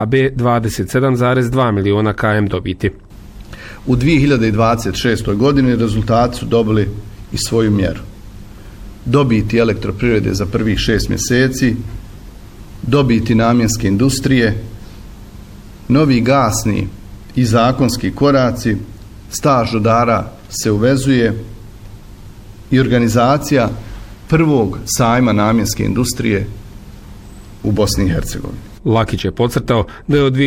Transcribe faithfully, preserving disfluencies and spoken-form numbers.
a B dvadeset sedam zarez dva miliona km dobiti. U dvije hiljade dvadeset šestoj. godini rezultati su dobili i svoju mjeru. Dobiti elektroprivrede za prvih šest mjeseci, dobiti namjenske industrije, novi gasni i zakonski koraci, staž rudara se uvezuje i organizacija prvog sajma namjenske industrije u Bosni i Hercegovini. Lakić je podcrtao da je od